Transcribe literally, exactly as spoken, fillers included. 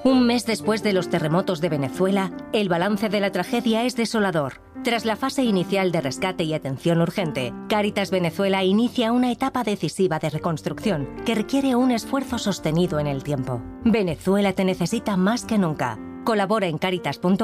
Un mes después de los terremotos de Venezuela, el balance de la tragedia es desolador. Tras la fase inicial de rescate y atención urgente, Cáritas Venezuela inicia una etapa decisiva de reconstrucción que requiere un esfuerzo sostenido en el tiempo. Venezuela te necesita más que nunca. Colabora en Cáritas punto